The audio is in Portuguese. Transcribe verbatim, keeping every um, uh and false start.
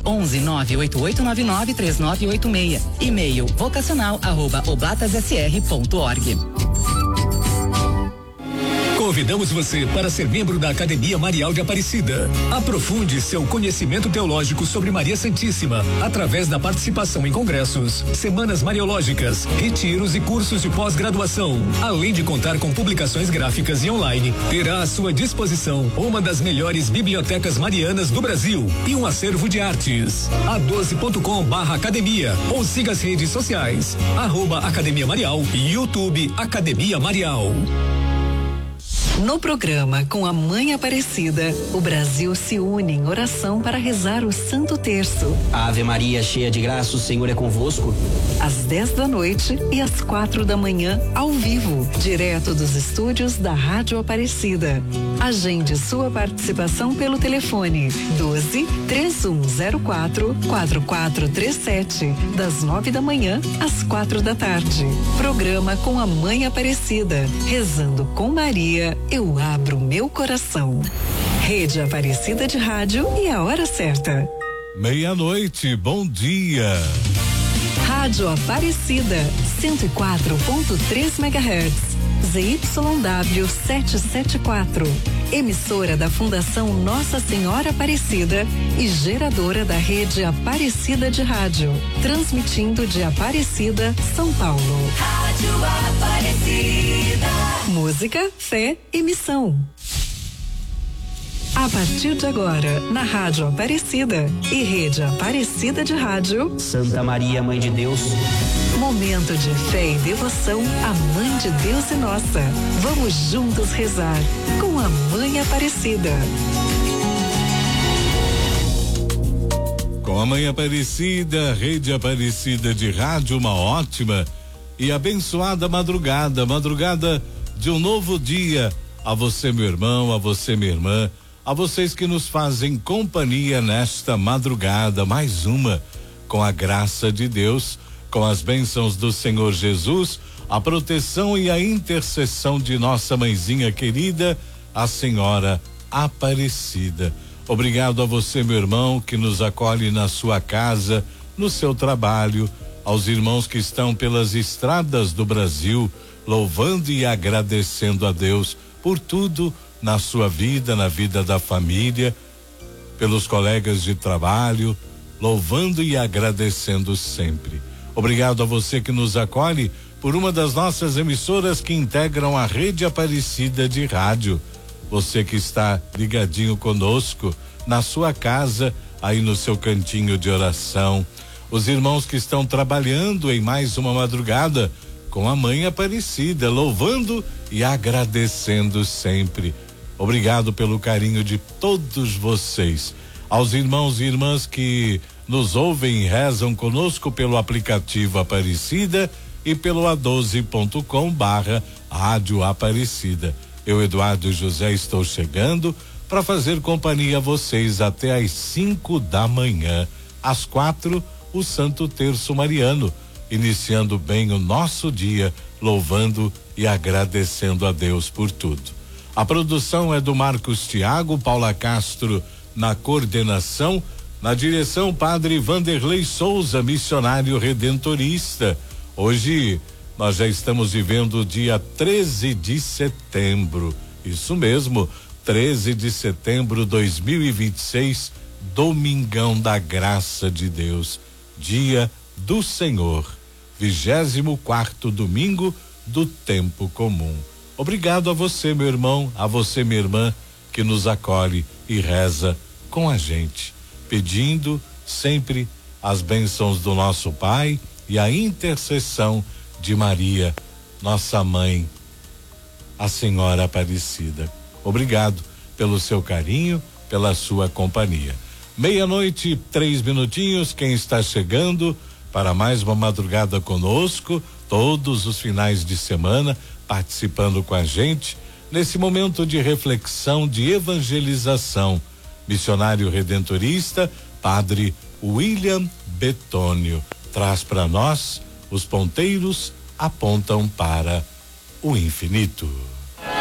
onze nove oito oito nove nove três nove oito seis. E-mail vocacional arroba oblatasfr ponto org. Convidamos você para ser membro da Academia Marial de Aparecida. Aprofunde seu conhecimento teológico sobre Maria Santíssima através da participação em congressos, semanas mariológicas, retiros e cursos de pós-graduação. Além de contar com publicações gráficas e online, terá à sua disposição uma das melhores bibliotecas marianas do Brasil e um acervo de artes. a doze ponto com barra academia ou siga as redes sociais, arroba Academia Marial e YouTube Academia Marial. No programa Com a Mãe Aparecida, o Brasil se une em oração para rezar o Santo Terço. Ave Maria, cheia de graça, o Senhor é convosco. Às dez da noite e às quatro da manhã, ao vivo, direto dos estúdios da Rádio Aparecida. Agende sua participação pelo telefone doze, três um zero quatro, quatro quatro três sete, das nove da manhã às quatro da tarde. Programa Com a Mãe Aparecida, rezando com Maria. Eu abro meu coração. Rede Aparecida de Rádio e a hora certa. Meia-noite, bom dia. Rádio Aparecida, cento e quatro ponto três megahertz. Z Y W setecentos e setenta e quatro. Emissora da Fundação Nossa Senhora Aparecida e geradora da Rede Aparecida de Rádio. Transmitindo de Aparecida, São Paulo. Rádio Aparecida. Música, fé e missão. A partir de agora, na Rádio Aparecida e Rede Aparecida de Rádio. Santa Maria, Mãe de Deus. Momento de fé e devoção à Mãe de Deus e nossa. Vamos juntos rezar com a Mãe Aparecida. Com a Mãe Aparecida, Rede Aparecida de Rádio, uma ótima e abençoada madrugada, madrugada de um novo dia. A você, meu irmão, a você, minha irmã, a vocês que nos fazem companhia nesta madrugada, mais uma, com a graça de Deus, com as bênçãos do Senhor Jesus, a proteção e a intercessão de nossa mãezinha querida, a Senhora Aparecida. Obrigado a você, meu irmão, que nos acolhe na sua casa, no seu trabalho, aos irmãos que estão pelas estradas do Brasil, louvando e agradecendo a Deus por tudo na sua vida, na vida da família, pelos colegas de trabalho, louvando e agradecendo sempre. Obrigado a você que nos acolhe por uma das nossas emissoras que integram a Rede Aparecida de Rádio. Você que está ligadinho conosco na sua casa, aí no seu cantinho de oração. Os irmãos que estão trabalhando em mais uma madrugada com a Mãe Aparecida, louvando e agradecendo sempre. Obrigado pelo carinho de todos vocês. Aos irmãos e irmãs que nos ouvem e rezam conosco pelo aplicativo Aparecida e pelo a doze ponto com barra Rádio Aparecida. Eu, Eduardo José, estou chegando para fazer companhia a vocês até às cinco da manhã. Às quatro, o Santo Terço Mariano, iniciando bem o nosso dia, louvando e agradecendo a Deus por tudo. A produção é do Marcos Tiago, Paula Castro na coordenação, na direção Padre Vanderlei Souza, missionário redentorista. Hoje nós já estamos vivendo o dia treze de setembro. Isso mesmo, treze de setembro de dois mil e vinte e seis, domingão da graça de Deus, dia do Senhor, vigésimo quarto domingo do tempo comum. Obrigado a você, meu irmão, a você, minha irmã, que nos acolhe e reza com a gente, pedindo sempre as bênçãos do nosso Pai e a intercessão de Maria, nossa mãe, a Senhora Aparecida. Obrigado pelo seu carinho, pela sua companhia. Meia-noite, três minutinhos, quem está chegando para mais uma madrugada conosco, todos os finais de semana, participando com a gente, nesse momento de reflexão, de evangelização. Missionário redentorista, Padre William Betônio, traz para nós: os ponteiros apontam para o infinito.